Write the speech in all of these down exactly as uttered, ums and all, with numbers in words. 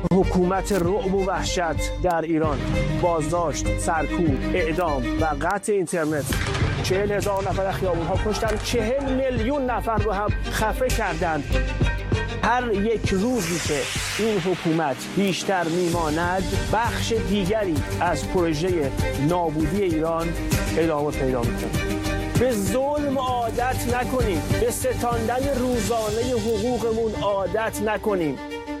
حکومت رعب و وحشت در ایران، بازداشت، سرکوب، اعدام و قطع اینترنت. چهل هزار نفر خیابون‌ها کشتن، چهل میلیون نفر رو هم خفه کردند. هر یک روزی که این حکومت بیشتر میماند، بخش دیگری از پروژه نابودی ایران ادامه پیدا میکنه. به ظلم عادت نکنیم، به ستاندن روزانه حقوقمون عادت نکنیم.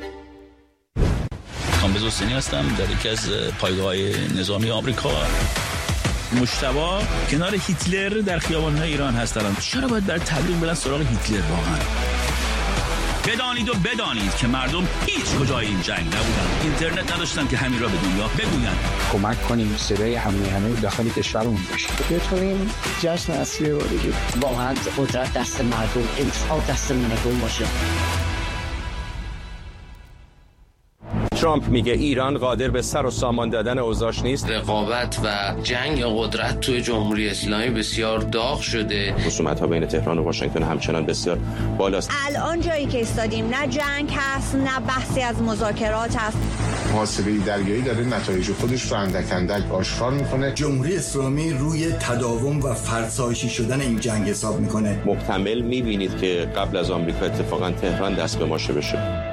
کامبیز حسینی هستم، در یکی از پایگاه‌های نظامی آمریکا. مجتبی کنار هیتلر در خیابان‌های ایران هستند. چرا باید بر تبلیغ برن سراغ هیتلر واقعا؟ بدانید و بدانید که مردم هیچ کجای این جنگ نبودن، اینترنت نداشتن که همین را به دنیا بگویند. کمک کنیم صدای همه همه داخل کشورمون باشه. بتونیم جشن اصلی رو بگیریم. واقعا قدرت دست مردم، انتخاب دست مردم باشه. ترامپ میگه ایران قادر به سر و سامان دادن اوضاعش نیست. رقابت و جنگ قدرت توی جمهوری اسلامی بسیار داغ شده. خصومت‌ها بین تهران و واشنگتن همچنان بسیار بالاست. الان جایی که ایستادیم نه جنگ هست، نه بحثی از مذاکرات هست. محاصره دریایی داره نتایج خودش رو اندک اندک آشکار میکنه. جمهوری اسلامی روی تداوم و فرسایشی شدن این جنگ حساب میکنه. محتمل میبینید که قبل از آمریکا اتفاقا تهران دست به ماشه بشه.